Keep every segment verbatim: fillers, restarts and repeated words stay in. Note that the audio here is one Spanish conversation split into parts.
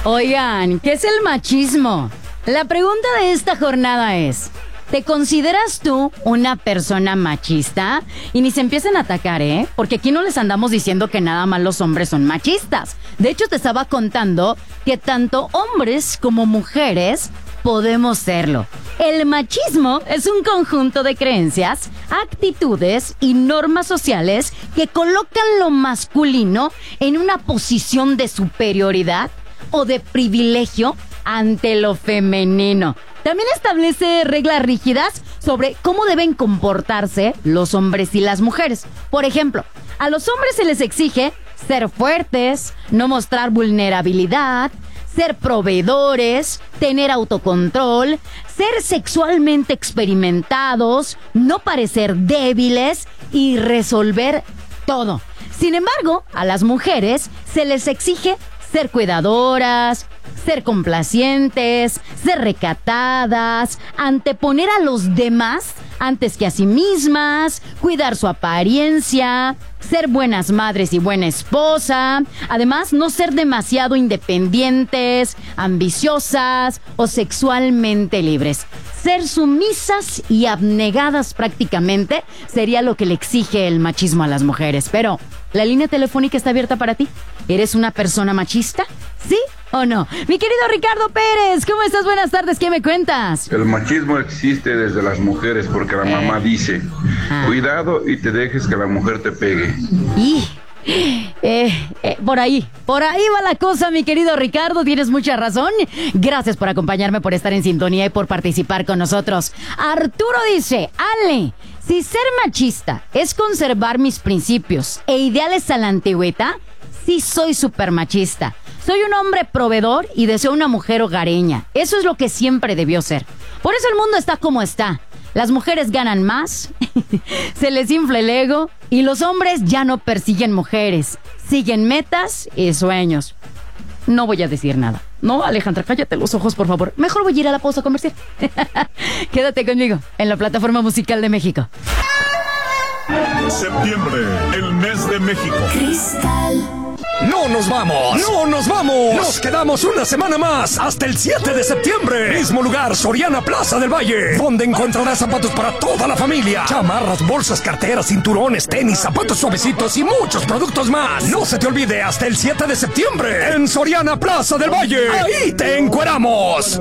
Oigan, ¿qué es el machismo? La pregunta de esta jornada es: ¿te consideras tú una persona machista? Y ni se empiecen a atacar, ¿eh? Porque aquí no les andamos diciendo que nada más los hombres son machistas. De hecho, te estaba contando que tanto hombres como mujeres podemos serlo. El machismo es un conjunto de creencias, actitudes y normas sociales que colocan lo masculino en una posición de superioridad o de privilegio ante lo femenino. También establece reglas rígidas sobre cómo deben comportarse los hombres y las mujeres. Por ejemplo, a los hombres se les exige ser fuertes, no mostrar vulnerabilidad, ser proveedores, tener autocontrol, ser sexualmente experimentados, no parecer débiles y resolver todo. Sin embargo, a las mujeres se les exige ser cuidadoras, ser complacientes, ser recatadas, anteponer a los demás antes que a sí mismas, cuidar su apariencia, ser buenas madres y buena esposa, además no ser demasiado independientes, ambiciosas o sexualmente libres. Ser sumisas y abnegadas prácticamente sería lo que le exige el machismo a las mujeres. Pero, ¿la línea telefónica está abierta para ti? ¿Eres una persona machista? ¿Sí o no? Mi querido Ricardo Pérez, ¿cómo estás? Buenas tardes, ¿qué me cuentas? El machismo existe desde las mujeres porque la eh. mamá dice, ah. cuidado y te dejes que la mujer te pegue. Y... Eh, eh, por ahí, por ahí va la cosa, mi querido Ricardo, tienes mucha razón. Gracias por acompañarme, por estar en sintonía y por participar con nosotros. Arturo dice: Ale, si ser machista es conservar mis principios e ideales a la antigüedad, sí soy súper machista. Soy un hombre proveedor y deseo una mujer hogareña. Eso es lo que siempre debió ser. Por eso el mundo está como está. Las mujeres ganan más, se les infla el ego y los hombres ya no persiguen mujeres, siguen metas y sueños. No voy a decir nada. No, Alejandra, cállate los ojos, por favor. Mejor voy a ir a la pausa comercial. Quédate conmigo en la plataforma musical de México. Septiembre, el mes de México. Cristal. ¡No nos vamos! ¡No nos vamos! Nos quedamos una semana más, hasta el siete de septiembre. Mismo lugar, Soriana Plaza del Valle, donde encontrarás zapatos para toda la familia. Chamarras, bolsas, carteras, cinturones, tenis, zapatos suavecitos y muchos productos más. No se te olvide, hasta el siete de septiembre, en Soriana Plaza del Valle. ¡Ahí te encueramos!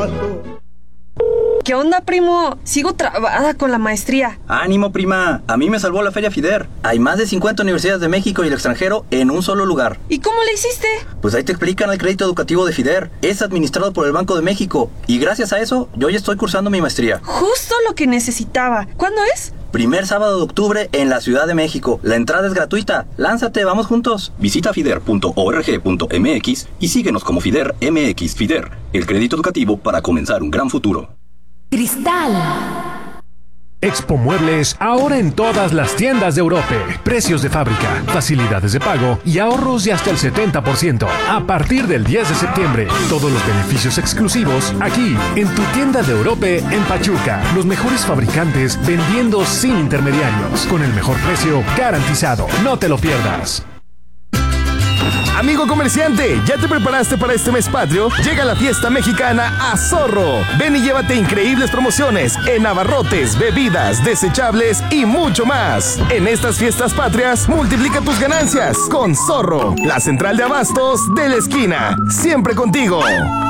¿Qué onda, primo? Sigo trabada con la maestría. ¡Ánimo, prima! A mí me salvó la Feria FIDER. Hay más de cincuenta universidades de México y el extranjero en un solo lugar. ¿Y cómo le hiciste? Pues ahí te explican el crédito educativo de FIDER. Es administrado por el Banco de México. Y gracias a eso, yo ya estoy cursando mi maestría. Justo lo que necesitaba. ¿Cuándo es? Primer sábado de octubre en la Ciudad de México. La entrada es gratuita. Lánzate, vamos juntos. Visita fider punto org punto mx y síguenos como FIDER M X. FIDER, el crédito educativo para comenzar un gran futuro. Cristal. Expo Muebles, ahora en todas las tiendas de Europe. Precios de fábrica, facilidades de pago y ahorros de hasta el setenta por ciento. A partir del diez de septiembre, todos los beneficios exclusivos aquí, en tu tienda de Europe en Pachuca. Los mejores fabricantes vendiendo sin intermediarios, con el mejor precio garantizado. No te lo pierdas. Amigo comerciante, ¿ya te preparaste para este mes patrio? Llega la fiesta mexicana a Zorro. Ven y llévate increíbles promociones en abarrotes, bebidas, desechables y mucho más. En estas fiestas patrias, multiplica tus ganancias con Zorro, la central de abastos de la esquina. Siempre contigo.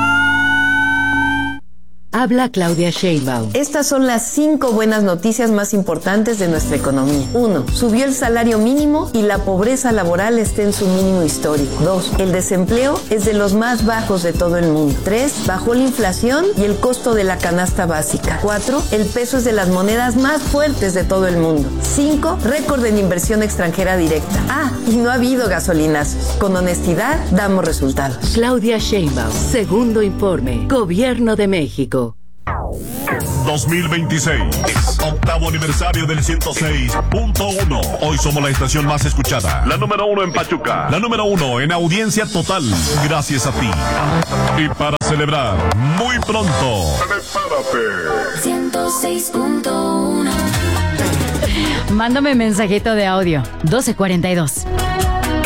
Habla Claudia Sheinbaum. Estas son las cinco buenas noticias más importantes de nuestra economía. Uno, subió el salario mínimo y la pobreza laboral está en su mínimo histórico. Dos, el desempleo es de los más bajos de todo el mundo. Tres, bajó la inflación y el costo de la canasta básica. Cuatro, el peso es de las monedas más fuertes de todo el mundo. Cinco, récord en inversión extranjera directa. Ah, y no ha habido gasolinazos. Con honestidad, damos resultados. Claudia Sheinbaum, segundo informe, Gobierno de México. dos mil veintiséis, octavo aniversario del ciento seis punto uno. Hoy somos la estación más escuchada, la número uno en Pachuca, la número uno en audiencia total, gracias a ti. Y para celebrar, muy pronto, prepárate. ciento seis punto uno. Mándame mensajito de audio, doce cuarenta y dos.